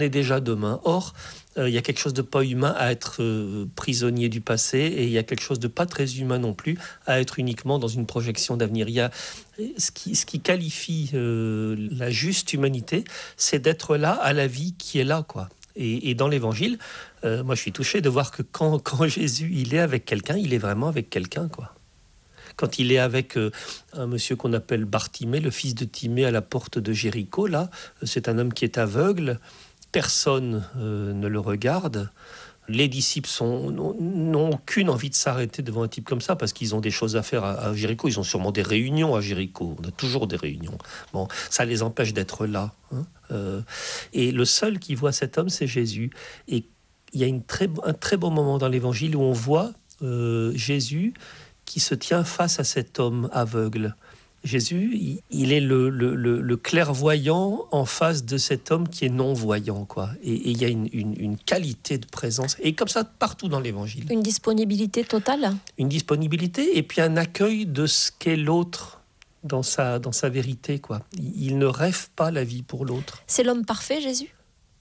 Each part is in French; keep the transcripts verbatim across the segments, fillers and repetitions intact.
est déjà demain. Or, euh, il y a quelque chose de pas humain à être euh, prisonnier du passé, et il y a quelque chose de pas très humain non plus à être uniquement dans une projection d'avenir. Il y a ce qui, ce qui qualifie euh, la juste humanité, c'est d'être là à la vie qui est là, quoi. Et, et dans l'Évangile, euh, moi je suis touché de voir que quand, quand Jésus il est avec quelqu'un, il est vraiment avec quelqu'un, quoi. Quand il est avec euh, un monsieur qu'on appelle Bartimée, le fils de Timée à la porte de Jéricho, là, c'est un homme qui est aveugle, personne euh, ne le regarde. Les disciples sont, n'ont, n'ont aucune envie de s'arrêter devant un type comme ça, parce qu'ils ont des choses à faire à, à Jéricho. Ils ont sûrement des réunions à Jéricho. On a toujours des réunions. Bon, ça les empêche d'être là. Hein. Euh, et le seul qui voit cet homme, c'est Jésus. Et il y a une très, un très beau moment dans l'Évangile où on voit euh, Jésus qui se tient face à cet homme aveugle. Jésus, il, il est le, le, le, le clairvoyant en face de cet homme qui est non-voyant, quoi. Et il y a une, une, une qualité de présence, et comme ça partout dans l'Évangile. Une disponibilité totale. Une disponibilité, et puis un accueil de ce qu'est l'autre dans sa, dans sa vérité, quoi. Il, il ne rêve pas la vie pour l'autre. C'est l'homme parfait, Jésus ?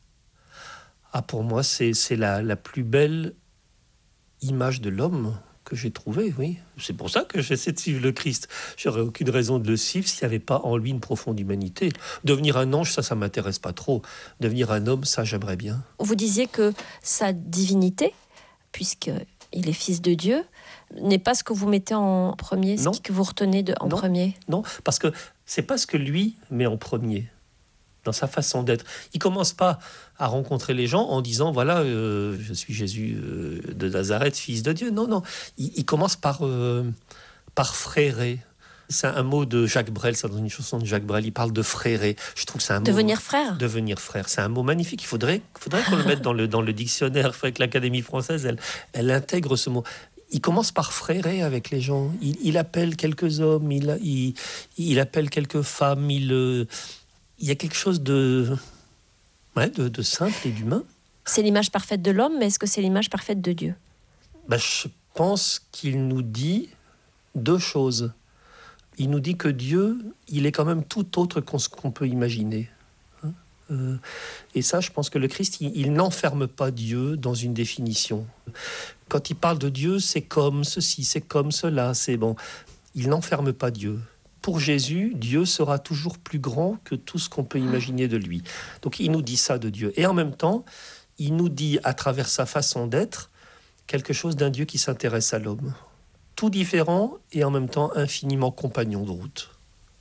Ah, pour moi, c'est, c'est la, la plus belle image de l'homme que j'ai trouvé, oui. C'est pour ça que j'essaie de suivre le Christ. J'aurais aucune raison de le suivre s'il n'y avait pas en lui une profonde humanité. Devenir un ange, ça, ça m'intéresse pas trop. Devenir un homme, ça, j'aimerais bien. Vous disiez que sa divinité, puisqu'il est fils de Dieu, n'est pas ce que vous mettez en premier, ce non. que vous retenez de, en non. premier. Non, parce que c'est pas ce que lui met en premier. Dans sa façon d'être. Il commence pas à rencontrer les gens en disant voilà, euh, je suis Jésus euh, de Nazareth, fils de Dieu. Non, non. Il, il commence par, euh, par frérer. C'est un mot de Jacques Brel, ça dans une chanson de Jacques Brel. Il parle de frérer. Je trouve que c'est un mot. Devenir frère. Devenir frère. C'est un mot magnifique. Il faudrait, faudrait qu'on le mette dans le, dans le dictionnaire. Il faudrait que l'Académie française, elle, elle intègre ce mot. Il commence par frérer avec les gens. Il, il appelle quelques hommes, il, il, il appelle quelques femmes, il. Euh, Il y a quelque chose de, ouais, de, de simple et d'humain. C'est l'image parfaite de l'homme, mais est-ce que c'est l'image parfaite de Dieu ? Ben, je pense qu'il nous dit deux choses. Il nous dit que Dieu, il est quand même tout autre qu'on ce qu'on peut imaginer. Hein euh, et ça, je pense que le Christ, il, il n'enferme pas Dieu dans une définition. Quand il parle de Dieu, c'est comme ceci, c'est comme cela, c'est bon. Il n'enferme pas Dieu. Pour Jésus, Dieu sera toujours plus grand que tout ce qu'on peut imaginer de lui. Donc il nous dit ça de Dieu. Et en même temps, il nous dit à travers sa façon d'être quelque chose d'un Dieu qui s'intéresse à l'homme. Tout différent et en même temps infiniment compagnon de route.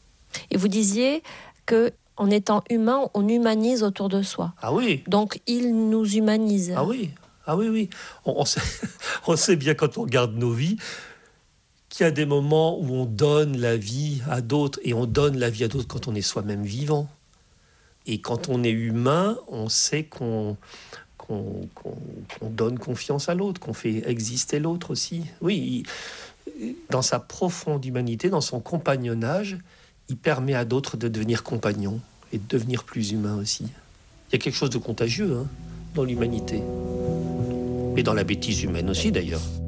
Et vous disiez qu'en étant humain, on humanise autour de soi. Ah oui. Donc il nous humanise. Ah oui, ah oui, oui. On, on, sait, on sait bien quand on regarde nos vies qu'il y a des moments où on donne la vie à d'autres, et on donne la vie à d'autres quand on est soi-même vivant. Et quand on est humain, on sait qu'on, qu'on, qu'on, qu'on donne confiance à l'autre, qu'on fait exister l'autre aussi. Oui, il, dans sa profonde humanité, dans son compagnonnage, il permet à d'autres de devenir compagnons et de devenir plus humains aussi. Il y a quelque chose de contagieux hein, dans l'humanité. Et dans la bêtise humaine aussi d'ailleurs.